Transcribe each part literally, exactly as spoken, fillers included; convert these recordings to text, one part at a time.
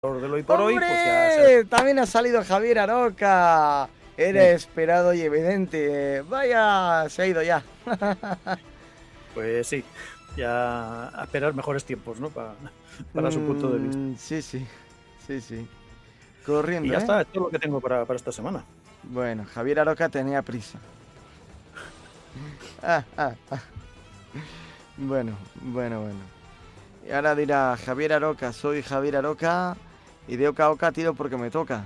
de lo hoy por hoy, pues ya será. ¡Hombre! También ha salido Javier Aroca. Era Bien, esperado y evidente. Vaya, se ha ido ya. pues sí, ya a esperar mejores tiempos, ¿no? Pa- para su punto de vista. Mm, sí, sí, sí, sí. Y Corriendo, ya ¿eh? está, es todo lo que tengo para, para esta semana. Bueno, Javier Aroca tenía prisa. Ah, ah, ah. Bueno, bueno, bueno. Y ahora dirá Javier Aroca, soy Javier Aroca y de oca a oca tiro porque me toca.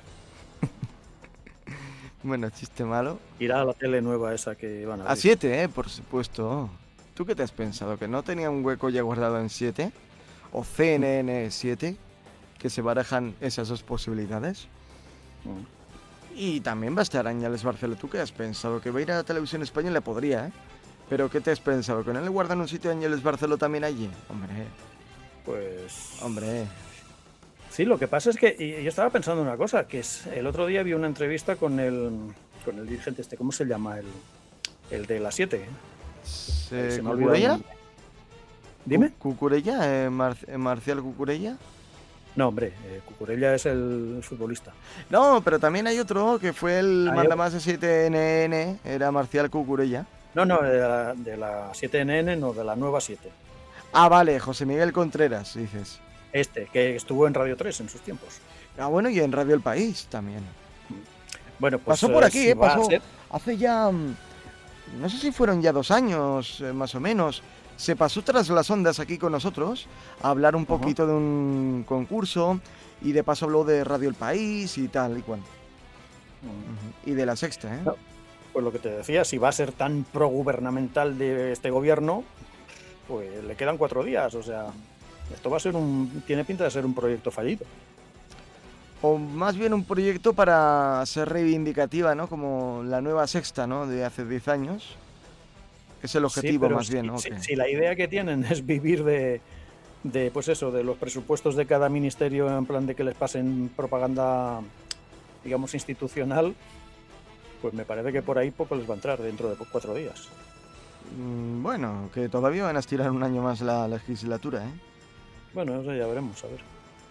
Bueno, chiste malo. Irá a la tele nueva esa que van a A abrir. siete, ¿eh? Por supuesto. ¿Tú qué te has pensado? ¿Que no tenía un hueco ya guardado en siete? ¿O C N N siete? Que se barajan esas dos posibilidades. Mm. Y también va a estar Áñales Barceló. ¿Tú qué has pensado? ¿Que va a ir a la televisión española? Podría, ¿eh? ¿Pero qué te has pensado? ¿Que no le guardan un sitio a Áñales Barceló también allí? Hombre, Pues hombre. sí, lo que pasa es que y yo estaba pensando una cosa, que es el otro día vi una entrevista con el con el dirigente este, ¿cómo se llama? El, el de las siete. Ahí ¿Se... se me ha olvidado el ¿Cucurella? nombre. Cu- Dime. ¿Cucurella? Eh, Mar- eh, ¿Marcial Cucurella? No, hombre, eh, Cucurella es el futbolista. No, pero también hay otro que fue el Hay otro. mandamás de siete N N. Era Marcial Cucurella. No, no, de la, de la siete N N, no, de la nueva siete. Ah, vale, José Miguel Contreras, dices. Este, que estuvo en Radio tres en sus tiempos. Ah, bueno, y en Radio El País también. Bueno, pues Pasó por eh, aquí, si ¿eh? va a Pasó ser. hace ya... mm, No sé si fueron ya dos años, eh, más o menos. Se pasó tras las ondas aquí con nosotros a hablar un Ajá. poquito de un concurso y de paso habló de Radio El País y tal y cual. Mm. Ujú. Y de La Sexta, ¿eh? No, pues lo que te decía, si va a ser tan progubernamental de este gobierno, pues le quedan cuatro días. O sea, esto va a ser un. Tiene pinta de ser un proyecto fallido. O más bien un proyecto para ser reivindicativa, ¿no? Como la nueva Sexta, ¿no? De hace diez años. Es el Sí, objetivo pero más si, bien, ¿no? ¿O si- qué? si la idea que tienen es vivir de, de, pues eso, de los presupuestos de cada ministerio en plan de que les pasen propaganda, digamos, institucional, pues me parece que por ahí poco les va a entrar dentro de cuatro días. Mm, Bueno, que todavía van a estirar un año más la legislatura, ¿eh? Bueno, eso ya veremos, a ver.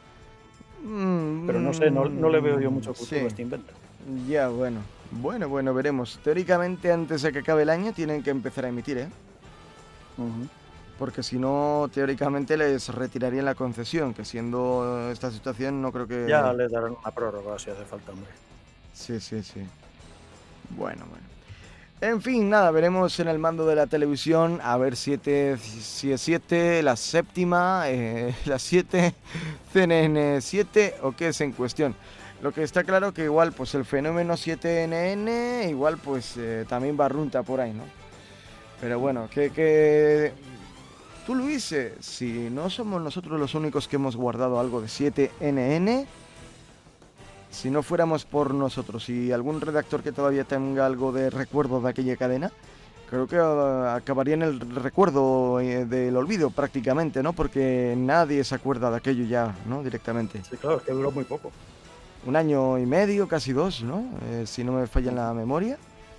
Pero no sé, no, no le veo yo Mm, mucho futuro a sí, este invento. ya bueno. Bueno, bueno, veremos. Teóricamente antes de que acabe el año tienen que empezar a emitir, ¿eh? Ujú. Porque si no, teóricamente les retirarían la concesión, que siendo esta situación no creo Ya que... le darán una prórroga si hace falta, hombre. Sí, sí, sí. Bueno, bueno. En fin, nada, veremos en el mando de la televisión a ver siete, si es siete, la séptima, eh, la siete, C N N siete o qué es en cuestión. Lo que está claro que igual pues el fenómeno siete N N igual pues eh, también barrunta por ahí, ¿no? Pero bueno, que, que... Tú Luis, eh, si no somos nosotros los únicos que hemos guardado algo de siete N N, si no fuéramos por nosotros y algún redactor que todavía tenga algo de recuerdo de aquella cadena, creo que uh, acabaría en el recuerdo eh, del olvido prácticamente, ¿no? Porque nadie se acuerda de aquello ya, ¿no? Directamente. Sí, claro, es que duró muy poco. Un año y medio, casi dos, ¿no? Eh, si no me falla en la memoria.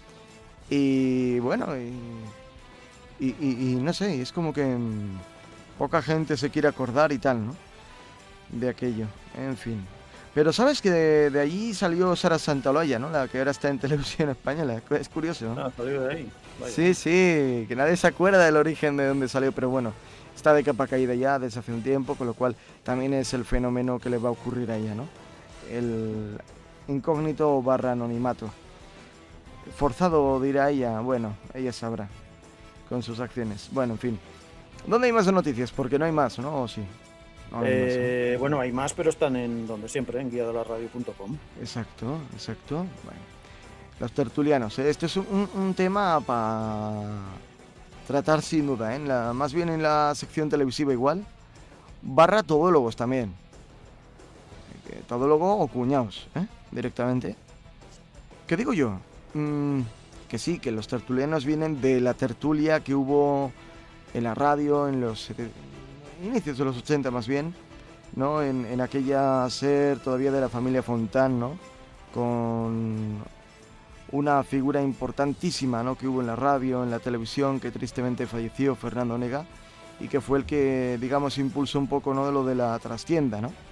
Y bueno, y, y, y- y no sé, es como que mm, poca gente se quiere acordar y tal, ¿no? De aquello, en fin. Pero sabes que de, de allí salió Sara Santaloya, ¿no? La que ahora está en televisión española. Es curioso, ¿no? Ah, salió de ahí. Vaya. Sí, sí, que nadie se acuerda del origen de dónde salió, pero bueno, está de capa caída ya desde hace un tiempo, con lo cual también es el fenómeno que le va a ocurrir a ella, ¿no? El incógnito barra anonimato. Forzado, dirá ella, bueno, ella sabrá, con sus acciones. Bueno, en fin. ¿Dónde hay más noticias? Porque no hay más, ¿no? ¿O sí? No hay más, ¿no? Eh, bueno, hay más, pero están en donde siempre, en guía de la radio punto com. Exacto, exacto. Bueno, los tertulianos, ¿eh? Esto es un, un- un tema para tratar sin duda, ¿eh? En la- más bien en la sección televisiva igual, barra todólogos también. Eh, Todólogo o cuñados, ¿eh? Directamente. ¿Qué digo yo? Mm, que sí, que los tertulianos vienen de la tertulia que hubo en la radio en los sete- inicios de los ochenta más bien, ¿no? En, en aquella ser todavía de la familia Fontán, ¿no? Con una figura importantísima, ¿no? Que hubo en la radio, en la televisión, que tristemente falleció, Fernando Nega, y que fue el que, digamos, impulsó un poco, ¿no? De lo de la trastienda, ¿no?